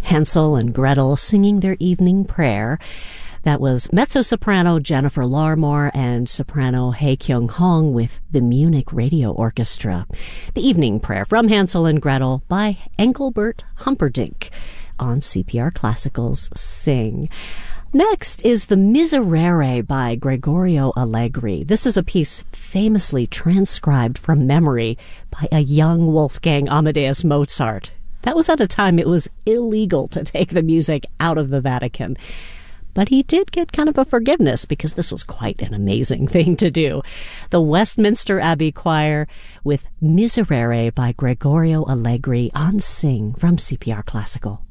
Hansel and Gretel singing their evening prayer. That was mezzo-soprano Jennifer Larmore and soprano Hae Kyung-hong with the Munich Radio Orchestra. The Evening Prayer from Hansel and Gretel by Engelbert Humperdinck on CPR Classical's Sing. Next is the Miserere by Gregorio Allegri. This is a piece famously transcribed from memory by a young Wolfgang Amadeus Mozart. That was at a time it was illegal to take the music out of the Vatican. But he did get kind of a forgiveness because this was quite an amazing thing to do. The Westminster Abbey Choir with Miserere by Gregorio Allegri on Sing from CPR Classical.